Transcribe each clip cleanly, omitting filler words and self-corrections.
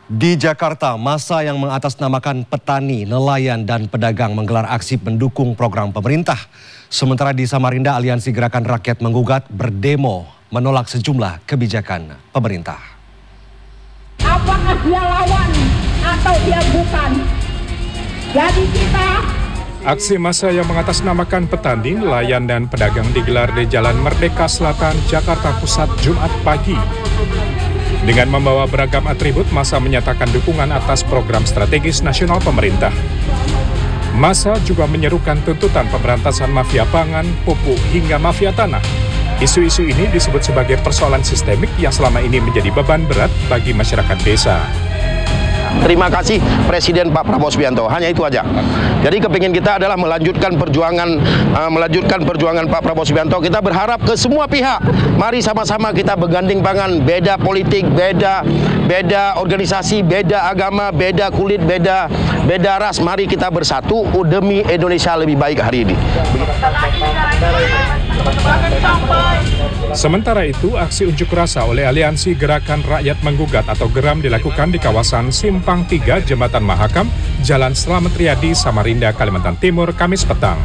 Di Jakarta, massa yang mengatasnamakan petani, nelayan, dan pedagang menggelar aksi mendukung program pemerintah. Sementara di Samarinda, Aliansi Gerakan Rakyat Menggugat berdemo menolak sejumlah kebijakan pemerintah. Apakah dia lawan atau dia bukan? Jadi kita... Aksi massa yang mengatasnamakan petani, nelayan, dan pedagang digelar di Jalan Merdeka Selatan, Jakarta Pusat, Jumat pagi. Dengan membawa beragam atribut, massa menyatakan dukungan atas program strategis nasional pemerintah. Massa juga menyerukan tuntutan pemberantasan mafia pangan, pupuk, hingga mafia tanah. Isu-isu ini disebut sebagai persoalan sistemik yang selama ini menjadi beban berat bagi masyarakat desa. Terima kasih Presiden Pak Prabowo Subianto, hanya itu aja. Jadi kepingin kita adalah melanjutkan perjuangan Pak Prabowo Subianto. Kita berharap ke semua pihak, mari sama-sama kita berganding tangan. Beda politik, beda organisasi, beda agama, beda kulit, beda ras. Mari kita bersatu demi Indonesia lebih baik hari ini. Sementara itu, aksi unjuk rasa oleh Aliansi Gerakan Rakyat Menggugat atau GERAM dilakukan di kawasan Simpang 3 Jembatan Mahakam, Jalan Slamet Riyadi, Samarinda, Kalimantan Timur, Kamis petang.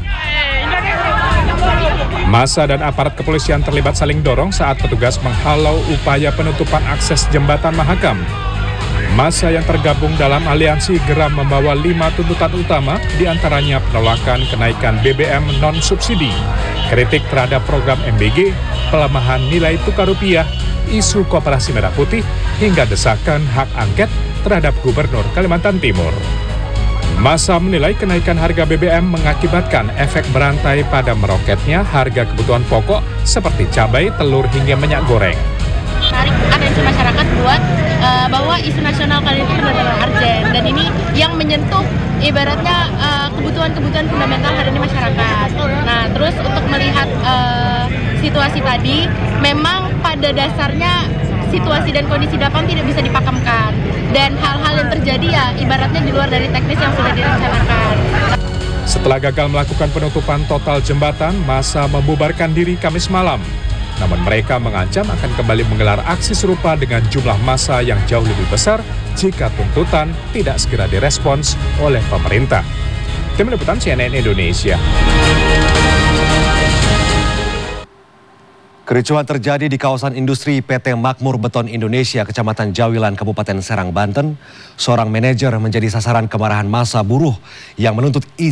Massa dan aparat kepolisian terlibat saling dorong saat petugas menghalau upaya penutupan akses Jembatan Mahakam. Massa yang tergabung dalam aliansi GERAM membawa 5 tuntutan utama, diantaranya penolakan kenaikan BBM non-subsidi, kritik terhadap program MBG, pelemahan nilai tukar rupiah, isu Koperasi Merah Putih, hingga desakan hak angket terhadap Gubernur Kalimantan Timur. Massa menilai kenaikan harga BBM mengakibatkan efek berantai pada meroketnya harga kebutuhan pokok seperti cabai, telur, hingga minyak goreng. Menarik atensi masyarakat buat bahwa isu nasional kali ini benar-benar urgent, dan ini yang menyentuh ibaratnya kebutuhan-kebutuhan fundamental hari ini masyarakat. Nah, terus untuk melihat situasi tadi, memang pada dasarnya situasi dan kondisi lapangan tidak bisa dipakemkan, dan hal-hal yang terjadi ya ibaratnya di luar dari teknis yang sudah direncanakan. Setelah gagal melakukan penutupan total jembatan, massa membubarkan diri Kamis malam. Namun mereka mengancam akan kembali menggelar aksi serupa dengan jumlah massa yang jauh lebih besar jika tuntutan tidak segera direspons oleh pemerintah. Tim Liputan CNN Indonesia. Kericuhan terjadi di kawasan industri PT Makmur Beton Indonesia, Kecamatan Jawilan, Kabupaten Serang, Banten. Seorang manajer menjadi sasaran kemarahan massa buruh yang menuntut izin